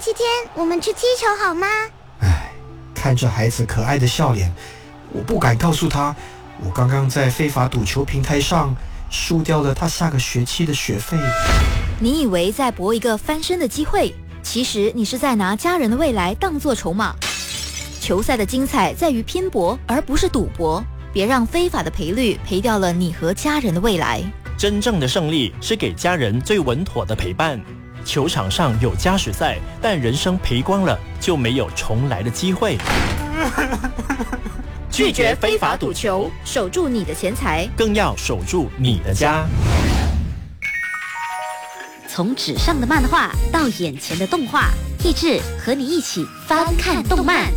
期天我们去踢球好吗？ 看着孩子可爱的笑脸，我不敢告诉他，我刚刚在非法赌球平台上输掉了他下个学期的学费。 你以为在搏一个翻身的机会，其实你是在拿家人的未来当作筹码。球赛的精彩在于拼搏，而不是赌博。别让非法的赔率赔掉了你和家人的未来。 真正的胜利是给家人最稳妥的陪伴。球场上有加时赛，但人生赔光了就没有重来的机会。 拒绝非法赌球，守住你的钱财， 更要守住你的家。 从纸上的漫画到眼前的动画，益智和你一起翻看动漫。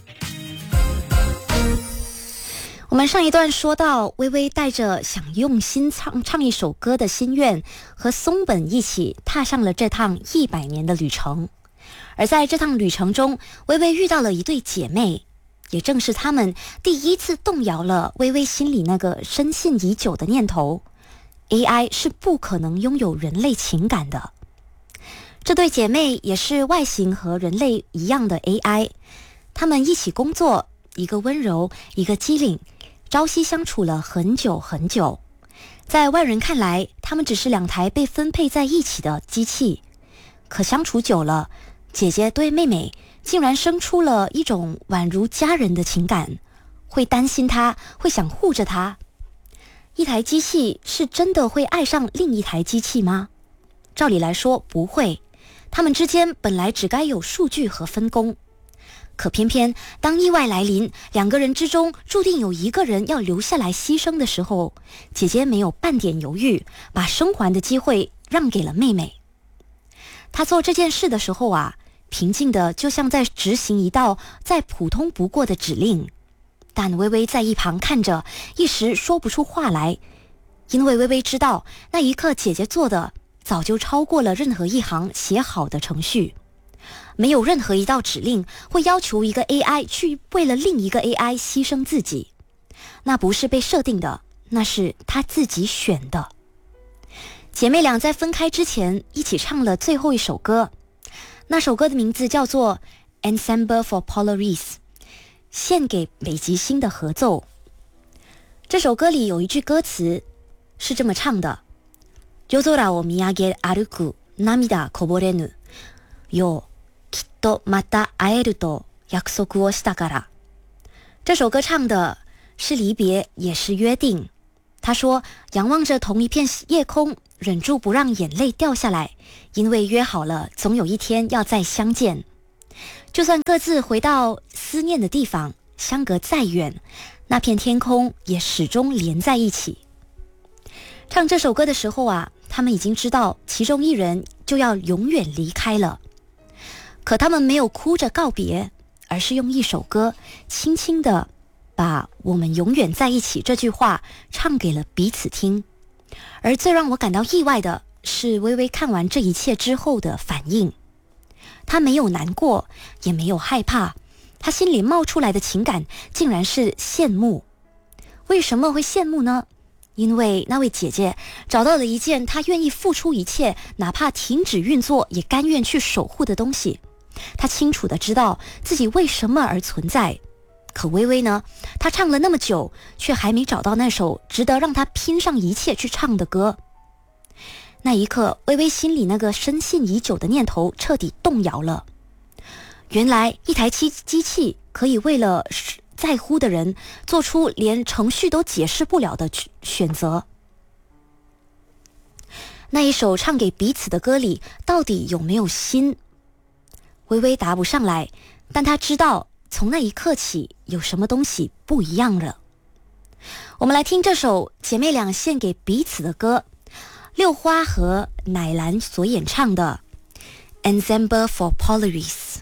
我们上一段说到，微微带着想用心唱一首歌的心愿，和松本一起踏上了这趟100年的旅程。而在这趟旅程中，微微遇到了一对姐妹，也正是她们第一次动摇了微微心里那个深信已久的念头 ：AI 是不可能拥有人类情感的。这对姐妹也是外形和人类一样的 AI， 她们一起工作，一个温柔，一个机灵。朝夕相处了很久很久，在外人看来，他们只是2台被分配在一起的机器。可相处久了，姐姐对妹妹竟然生出了一种宛如家人的情感，会担心她，会想护着她。一台机器是真的会爱上另一台机器吗？照理来说不会，他们之间本来只该有数据和分工。可偏偏当意外来临，2个人之中注定有一个人要留下来牺牲的时候，姐姐没有半点犹豫，把生还的机会让给了妹妹。她做这件事的时候啊，平静的就像在执行一道再普通不过的指令。但微微在一旁看着，一时说不出话来，因为微微知道那一刻姐姐做的早就超过了任何一行写好的程序。没有任何一道指令会要求一个 AI 去为了另一个 AI 牺牲自己，那不是被设定的，那是他自己选的。姐妹俩在分开之前一起唱了最后一首歌，那首歌的名字叫做 Ensemble for Polaris， 献给北极星的合奏。这首歌里有一句歌词是这么唱的：夜空を見上げ歩く涙こぼれぬよきっとまた会えると約束をしたから。这首歌唱的是离别，也是约定。他说，仰望着同一片夜空，忍住不让眼泪掉下来，因为约好了，总有一天要再相见。就算各自回到思念的地方，相隔再远，那片天空也始终连在一起。唱这首歌的时候啊，他们已经知道其中一人就要永远离开了。可他们没有哭着告别，而是用一首歌轻轻地把我们永远在一起这句话唱给了彼此听。而最让我感到意外的是微微看完这一切之后的反应。她没有难过，也没有害怕，她心里冒出来的情感竟然是羡慕。为什么会羡慕呢？因为那位姐姐找到了一件她愿意付出一切，哪怕停止运作也甘愿去守护的东西。她清楚地知道自己为什么而存在。可微微呢？她唱了那么久，却还没找到那首值得让她拼上一切去唱的歌。那一刻，微微心里那个深信已久的念头彻底动摇了。原来一台机器可以为了在乎的人做出连程序都解释不了的选择。那一首唱给彼此的歌里到底有没有心？微微答不上来，但她知道从那一刻起有什么东西不一样了。我们来听这首姐妹俩献给彼此的歌，六花和乃兰所演唱的 Ensemble for Polaris。